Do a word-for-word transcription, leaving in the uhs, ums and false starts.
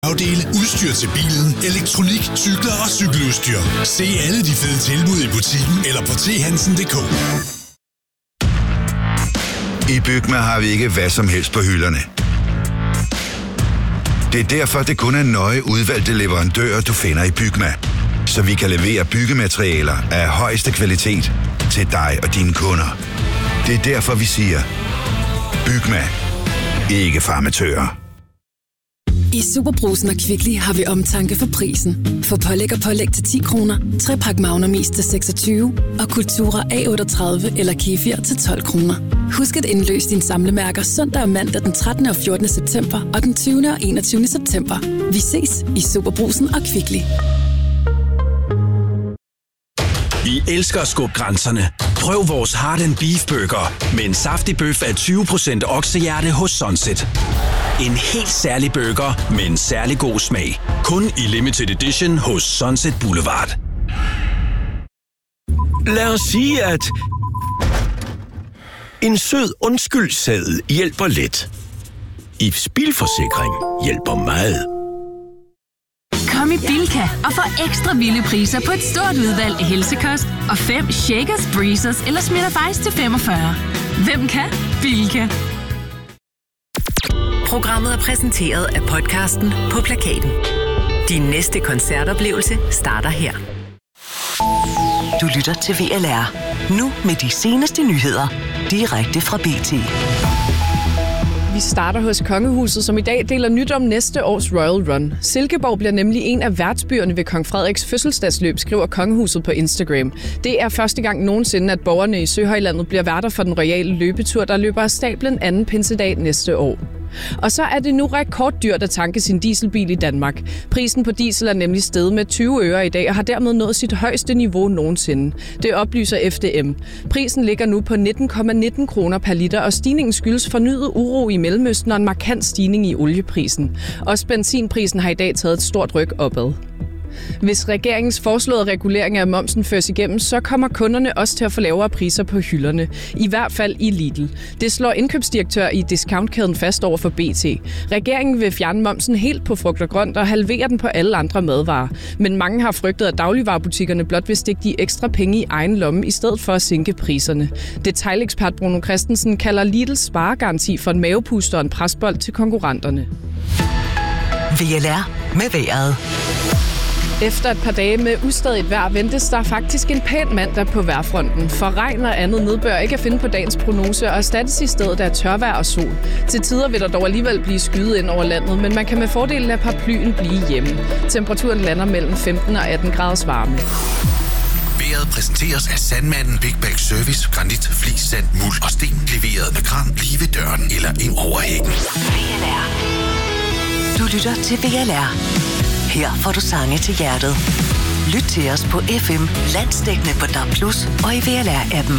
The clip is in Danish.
Afdele, udstyr til bilen, elektronik, cykler og cykeludstyr. Se alle de fede tilbud i butikken eller på t hansen punktum d k. I Bygma har vi ikke hvad som helst på hylderne. Det er derfor, det kun er nøje udvalgte leverandører, du finder i Bygma. Så vi kan levere byggematerialer af højeste kvalitet til dig og dine kunder. Det er derfor, vi siger, Bygma. Ikke farmatører. I SuperBrugsen og Kvickly har vi omtanke for prisen. For pålæg og pålæg til ti kroner, trepak Magnum Is til seksogtyve og Kultura A otteogtredive eller Kefir til tolv kroner. Husk at indløse dine samlemærker søndag og mandag den trettende og fjortende september og den tyvende og enogtyvende september. Vi ses i SuperBrugsen og Kvickly. Vi elsker at skubbe grænserne. Prøv vores Heart and Beef Burger med en saftig bøf af tyve procent oksehjerte hos Sunset. En helt særlig burger med en særlig god smag. Kun i limited edition hos Sunset Boulevard. Lad os sige, at en sød undskyldseddel hjælper lidt. I Bilforsikring hjælper meget. Kom i Bilka og få ekstra vilde priser på et stort udvalg af helsekost og fem Shakers, Breezers eller Smirnoff Ice til femogfyrre. Hvem kan? Bilka. Programmet er præsenteret af podcasten På Plakaten. Din næste koncertoplevelse starter her. Du lytter til V L R. Nu med de seneste nyheder. Direkte fra B T. Vi starter hos Kongehuset, som i dag deler nyt om næste års Royal Run. Silkeborg bliver nemlig en af værtsbyerne ved Kong Frederiks fødselsdagsløb, skriver Kongehuset på Instagram. Det er første gang nogensinde, at borgerne i Søhøjlandet bliver værter for den royale løbetur, der løber af stablen anden pinsedag næste år. Og så er det nu rekorddyrt at tanke sin dieselbil i Danmark. Prisen på diesel er nemlig steget med tyve øre i dag og har dermed nået sit højeste niveau nogensinde. Det oplyser F D M. Prisen ligger nu på nitten komma nitten kroner per liter, og stigningen skyldes fornyet uro i Mellemøsten og en markant stigning i olieprisen. Også benzinprisen har i dag taget et stort ryk opad. Hvis regeringens foreslåede regulering af momsen føres igennem, så kommer kunderne også til at få lavere priser på hylderne. I hvert fald i Lidl. Det slår indkøbsdirektør i discountkæden fast over for B T. Regeringen vil fjerne momsen helt på frugt og grønt og halvere den på alle andre madvarer. Men mange har frygtet, at dagligvarebutikkerne blot vil stikke de ekstra penge i egen lomme, i stedet for at sænke priserne. Detailekspert Bruno Christensen kalder Lidls sparegaranti for en mavepuster og en presbold til konkurrenterne. V L R med vejret. Efter et par dage med ustadigt vejr ventes der faktisk en pæn mandag på vejrfronten. For regn og andet nedbør ikke at finde på dagens prognose og erstattes i stedet af tørvejr og sol. Til tider vil der dog alligevel blive skyet ind over landet, men man kan med fordel lade paraplyen blive hjemme. Temperaturen lander mellem femten og atten graders varme. Vejret præsenteres af Sandmanden Big Bag Service. Granit, flis, sand, muld og sten. Leveret med kran lige ved døren eller ind over hækken. V L R. Du lytter til V L R. Her får du sange til hjertet. Lyt til os på F M, landsdækkende på D A B plus, og i V L R-appen.